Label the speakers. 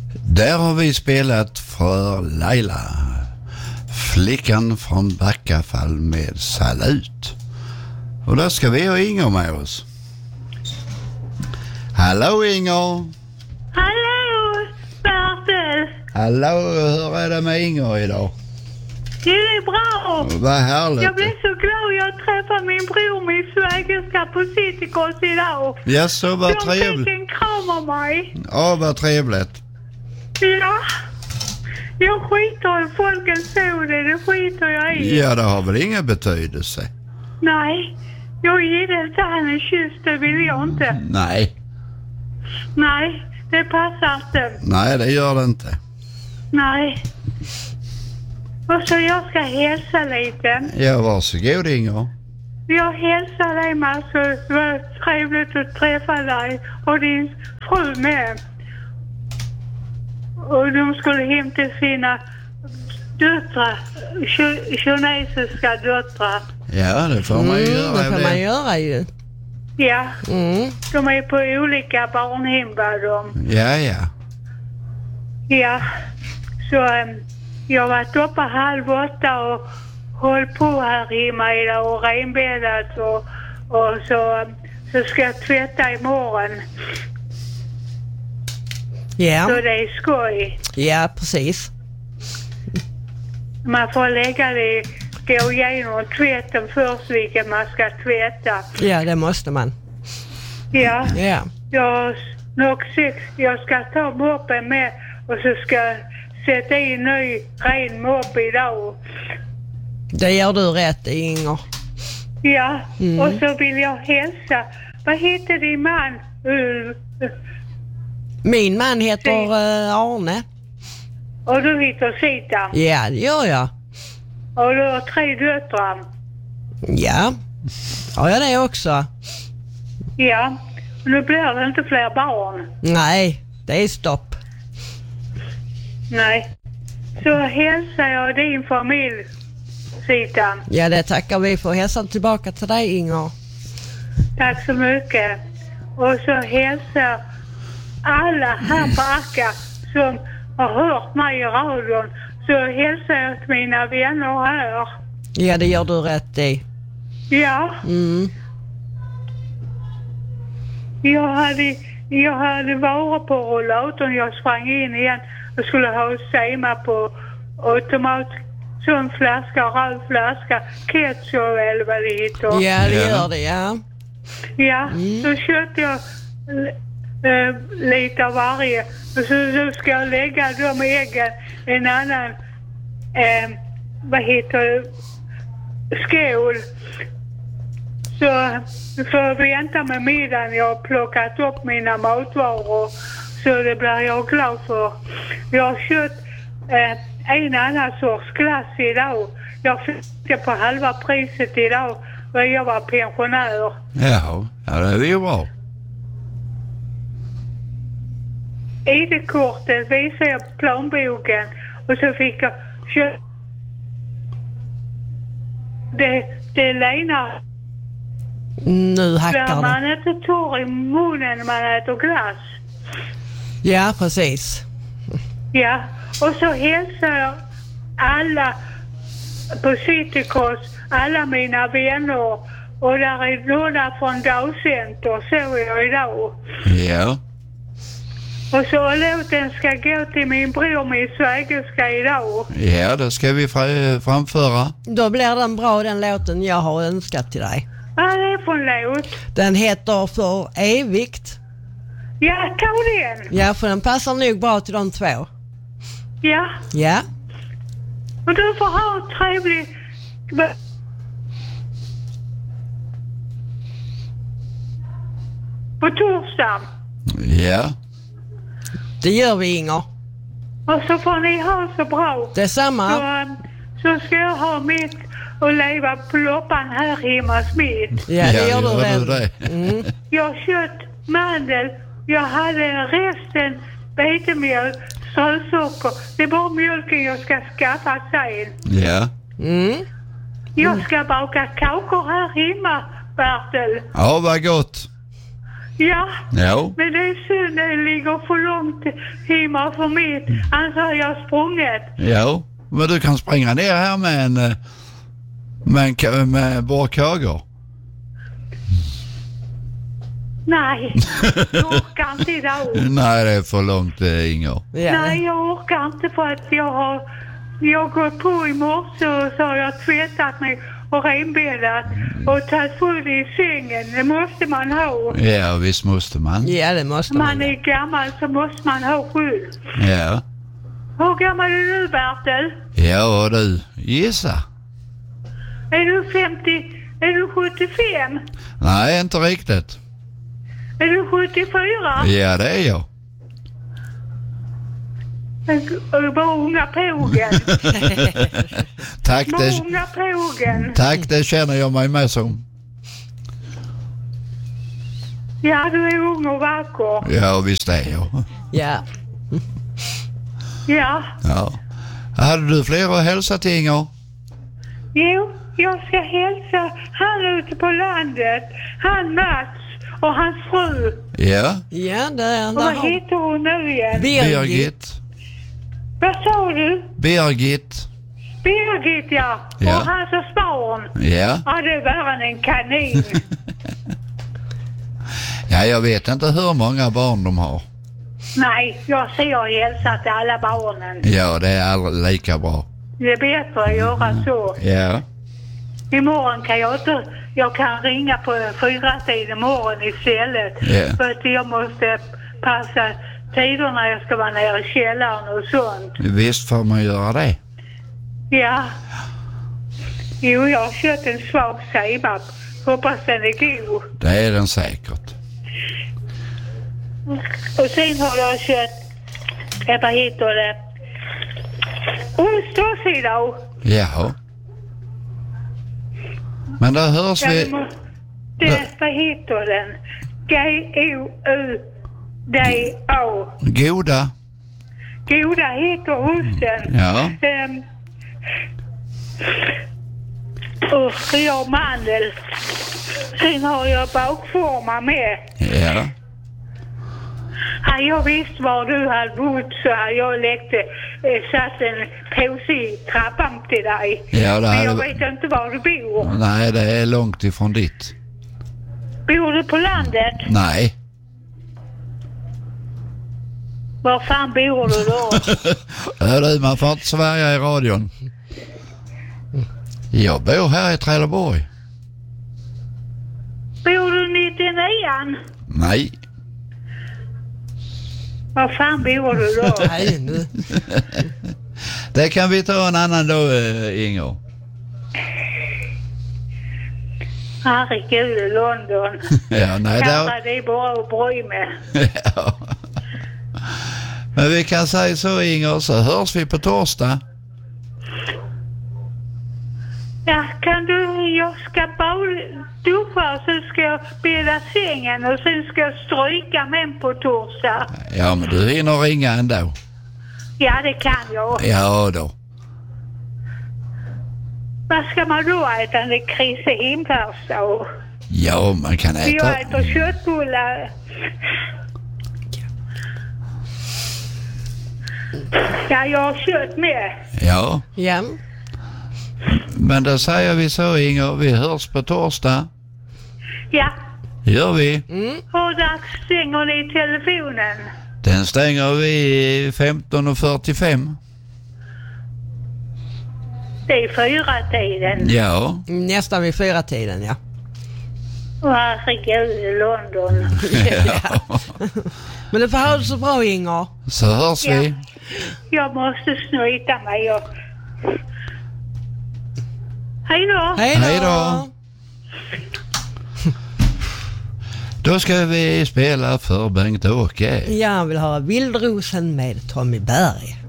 Speaker 1: Där har vi spelat för Laila, flickan från Backafall med Salut. Och där ska vi ha Inger med oss. Hallå Inger!
Speaker 2: Hallå Bertil!
Speaker 1: Hallå, hur är det med Inger idag?
Speaker 2: Det är bra!
Speaker 1: Vad härligt!
Speaker 2: Jag blev så glad jag träffade min bror, min svägerska på Citycross idag.
Speaker 1: Ja, så vad
Speaker 2: de
Speaker 1: trevligt.
Speaker 2: fick en kram av mig.
Speaker 1: Ja, vad trevligt.
Speaker 2: Ja. Jag skiter i folkens såg det skiter jag i.
Speaker 1: Ja, det har väl ingen betydelse.
Speaker 2: Nej, jag gillar inte han en kyss, det vill jag inte.
Speaker 1: Nej.
Speaker 2: Nej, det passar inte.
Speaker 1: Nej, det gör det inte.
Speaker 2: Nej. Och så jag ska hälsa lite.
Speaker 1: Ja, varsågod Inger.
Speaker 2: Jag hälsar dig massor. Det var trevligt att träffa dig och din fru med. Och de skulle hem till sina döttrar, kinesiska döttrar.
Speaker 1: Ja, det får man ju göra.
Speaker 3: Det får man göra ju.
Speaker 2: Ja, de är på olika barnhem var de.
Speaker 1: Ja, ja.
Speaker 2: Ja, så jag har varit uppe 7:30 och håll på här hemma idag och renbäddat och så ska jag tvätta imorgon.
Speaker 3: Ja.
Speaker 2: Så det är skoj.
Speaker 3: Ja, precis.
Speaker 2: Man får lägga det, gå igenom tvätten först vilket man ska tvätta.
Speaker 3: Ja, det måste man.
Speaker 2: Ja,
Speaker 3: Ja.
Speaker 2: jag ska ta moppen med och så ska jag sätta in ny ren mopp idag.
Speaker 3: Det gör du rätt, Inger.
Speaker 2: Ja, och så vill jag hälsa. Vad heter din man?
Speaker 3: Min man heter Arne.
Speaker 2: Och du heter Sita.
Speaker 3: Ja, det gör jag.
Speaker 2: Och du har 3 döttrar.
Speaker 3: Ja. Ja, det också.
Speaker 2: Ja, nu blir det inte fler barn.
Speaker 3: Nej, det är stopp.
Speaker 2: Nej. Så hälsar jag din familj, Sita.
Speaker 3: Ja, det tackar vi för. Hälsa tillbaka till dig, Inger.
Speaker 2: Tack så mycket. Och så hälsar alla här på Akka som har hört mig i radion. Så hälsar jag till mina vänner här.
Speaker 3: Ja, det gör du rätt i.
Speaker 2: Ja. Jag hade varit på rollatorn. Jag sprang in igen och skulle ha sema på automat. Så en flaska, röd flaska, ketchup eller vad det heter.
Speaker 3: Ja, det gör det, ja.
Speaker 2: Ja, så köpte jag lite av varje. Och så ska jag lägga de äggen i en annan, skål. Så får jag vänta med middagen. Jag har plockat upp mina matvaror. Så det blir jag glad för. Jag har köpt en annan sorts glass idag. Jag fick det på halva priset idag. När jag var pensionär.
Speaker 1: Ja, det är ju bra.
Speaker 2: ID-kortet visar jag plånboken. Och så fick jag köpa. Det Lena.
Speaker 3: Nu hackar
Speaker 2: Där
Speaker 3: det.
Speaker 2: man inte tar i munnen när man äter glass.
Speaker 3: Ja, precis.
Speaker 2: Ja, och så hälsar jag alla på Citycross, alla mina vänner. Och där är några från Dagcenter, såg jag idag.
Speaker 1: Ja.
Speaker 2: Och så låten ska gå till min bror, min svägerska idag.
Speaker 1: Ja, det ska vi framföra.
Speaker 3: Då blir den bra, den låten jag har önskat till dig.
Speaker 2: Vad är det för en låt?
Speaker 3: Den heter För evigt.
Speaker 2: Ja, ta den.
Speaker 3: Ja, för den passar nog bra till de två.
Speaker 2: Ja,
Speaker 3: Ja.
Speaker 2: och du får ha en trevlig... På torsdag.
Speaker 1: Ja.
Speaker 3: Det gör vi, Inger.
Speaker 2: Och så får ni ha så bra.
Speaker 3: Detsamma.
Speaker 2: Så ska jag ha mitt och leva på loppan här hemma hos mitt.
Speaker 3: Ja, det gör du väl.
Speaker 2: Jag har kött mandel. Jag hade resten betemjölk, strösocker. Det är bara mjölken jag ska skaffa sen.
Speaker 1: Ja.
Speaker 2: Jag ska baka kakor här hemma, Bertil.
Speaker 1: Ja, vad gott.
Speaker 2: Ja,
Speaker 1: Ja.
Speaker 2: men det är synd, det ligger för långt hemma för mitt. Annars har jag sprungit.
Speaker 1: Ja, men du kan springa ner här med borrkagor.
Speaker 2: Nej, jag orkar inte idag.
Speaker 1: Nej, det är för långt, Inger.
Speaker 3: Ja.
Speaker 2: Nej, jag orkar inte för att jag går på i morse och så har jag tvättat mig och renbäddat och tagit full i sängen. Det måste man ha.
Speaker 1: Ja, visst måste man.
Speaker 3: Ja, det måste man.
Speaker 2: Man är gammal så måste man ha skydd.
Speaker 1: Ja.
Speaker 2: Hur gammal är du, Bertil?
Speaker 1: Ja, du, gissa.
Speaker 2: Är du 50? Är du 75?
Speaker 1: Nej, inte riktigt.
Speaker 2: Är du 74?
Speaker 1: Ja, det är jag.
Speaker 2: Bara unga pågen.
Speaker 1: Tack,
Speaker 2: Bara unga pågen.
Speaker 1: tack, det känner jag mig med som.
Speaker 2: Ja, du är ung och vacker.
Speaker 1: Ja, visst är jag.
Speaker 3: Ja.
Speaker 2: Ja.
Speaker 1: Ja. Hade du fler att hälsa till, Inger?
Speaker 2: Jo, jag ska hälsa han ute på landet. Han Mats och hans fru.
Speaker 1: Ja.
Speaker 3: Ja, där
Speaker 2: Och vad
Speaker 3: har
Speaker 2: heter hon nu igen?
Speaker 1: Birgit.
Speaker 2: Vad sa du?
Speaker 1: Birgit.
Speaker 2: Birgit, ja.
Speaker 1: Ja.
Speaker 2: Och hans barn.
Speaker 1: Ja.
Speaker 2: Ja, det var en kanin.
Speaker 1: Ja, jag vet inte hur många barn de har.
Speaker 2: Nej, jag ser och hälsar till alla barnen.
Speaker 1: Ja, det är aldrig lika bra.
Speaker 2: Det är bättre att göra så.
Speaker 1: Ja.
Speaker 2: Imorgon kan jag inte... Jag kan ringa på 4-tiden imorgon istället.
Speaker 1: Ja.
Speaker 2: För att jag måste passa tiderna jag ska vara nere i källaren och sånt.
Speaker 1: Visst får man göra det.
Speaker 2: Ja. Jo, jag har köpt en svag sibap. Hoppas den är god.
Speaker 1: Det är den säkert.
Speaker 2: Och sen har jag köpt... Vad heter det? Ost också idag.
Speaker 1: Jaha. Men då hörs vi.
Speaker 2: Vad heter den? G-O-U-D-A.
Speaker 1: Goda.
Speaker 2: Goda heter osten.
Speaker 1: Ja.
Speaker 2: Och jag har mandel. Sen har jag bakformar med.
Speaker 1: Ja.
Speaker 2: Hade jag visst var du hade bott så hade jag satt en påse i trappan till dig.
Speaker 1: Ja, det
Speaker 2: Men jag
Speaker 1: hade...
Speaker 2: vet inte var du bor.
Speaker 1: Nej, det är långt ifrån ditt.
Speaker 2: Bor du på landet?
Speaker 1: Nej.
Speaker 2: Var fan bor du då?
Speaker 1: Hör du, man får inte svära i radion. Jag bor här i Trelleborg.
Speaker 2: Bor du 99an?
Speaker 1: Nej.
Speaker 2: Var fan bor du då?
Speaker 3: Nej, nu.
Speaker 1: Det kan vi ta en annan dag, Inger.
Speaker 2: Herregud, i London.
Speaker 1: Ja, nej,
Speaker 2: Kanske det är bara att bry med.
Speaker 1: Ja. Men vi kan säga så, Inger, så hörs vi på torsdag.
Speaker 2: Ja, kan du... Jag ska bara duscha och så ska jag bädda sängen och sen ska jag stryka män på torsdag.
Speaker 1: Ja, men du hinner ringa ändå.
Speaker 2: Ja, det kan jag.
Speaker 1: Ja då.
Speaker 2: Vad ska man då äta när Kristi himmelfärdsdag?
Speaker 1: Ja, man kan äta.
Speaker 2: Jag äter köttbullar. Ja, jag har kött med.
Speaker 1: Ja,
Speaker 3: Ja.
Speaker 1: men då säger vi så, Inger. Vi hörs på torsdag.
Speaker 2: Ja.
Speaker 1: Gör vi.
Speaker 2: Hur dags stänger ni telefonen?
Speaker 1: Den stänger vi 15:45.
Speaker 2: Det är 4-tiden.
Speaker 1: Ja.
Speaker 3: Nästan vid 4-tiden, ja.
Speaker 2: Herregud, i London.
Speaker 1: Ja.
Speaker 3: Men du får ha det så bra, Inger.
Speaker 1: Så hörs vi.
Speaker 2: Ja. Jag måste snyta mig. Hej då.
Speaker 3: Hej då.
Speaker 1: Hej då. Då ska vi spela för Bengt-Åke.
Speaker 3: Jag vill höra Vildrosen med Tommy Berg.